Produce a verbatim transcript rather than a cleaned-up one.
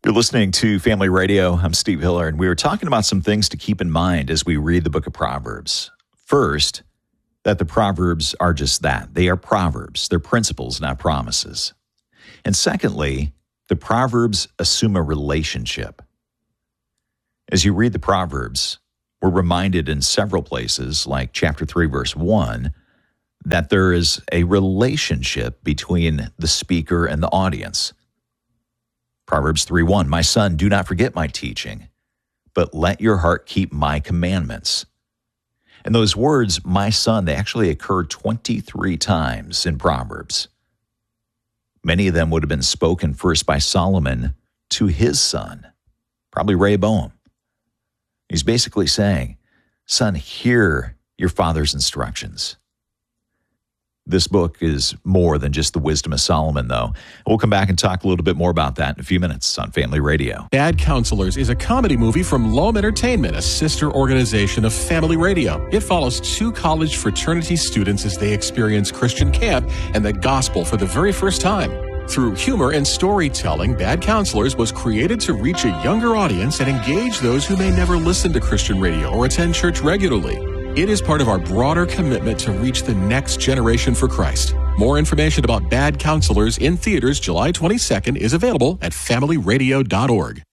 You're listening to Family Radio. I'm Steve Hiller, and we were talking about some things to keep in mind as we read the book of Proverbs. First, that the Proverbs are just that. They are proverbs. They're principles, not promises. And secondly, the Proverbs assume a relationship. As you read the Proverbs, we're reminded in several places, like chapter three, verse one, that there is a relationship between the speaker and the audience. Proverbs three one, my son, do not forget my teaching, but let your heart keep my commandments. And those words, my son, they actually occur twenty-three times in Proverbs. Many of them would have been spoken first by Solomon to his son, probably Rehoboam. He's basically saying, son, hear your father's instructions. This book is more than just the wisdom of Solomon, though. We'll come back and talk a little bit more about that in a few minutes on Family Radio. Bad Counselors is a comedy movie from Loam Entertainment, a sister organization of Family Radio. It follows two college fraternity students as they experience Christian camp and the gospel for the very first time. Through humor and storytelling, Bad Counselors was created to reach a younger audience and engage those who may never listen to Christian radio or attend church regularly. It is part of our broader commitment to reach the next generation for Christ. More information about Bad Counselors in theaters July twenty-second is available at family radio dot org.